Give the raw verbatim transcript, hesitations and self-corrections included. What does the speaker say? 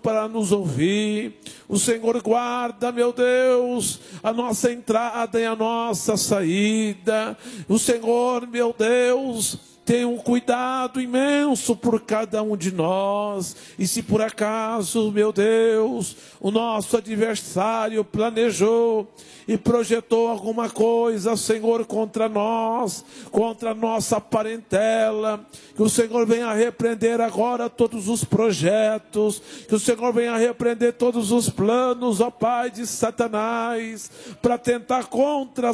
para nos ouvir. O Senhor guarda, meu Deus, a nossa entrada e a nossa saída. O Senhor, meu Deus, tem um cuidado imenso por cada um de nós. E se por acaso, meu Deus, o nosso adversário planejou e projetou alguma coisa, Senhor, contra nós, contra a nossa parentela, que o Senhor venha repreender agora todos os projetos, que o Senhor venha repreender todos os planos, ó Pai, de Satanás, para tentar contra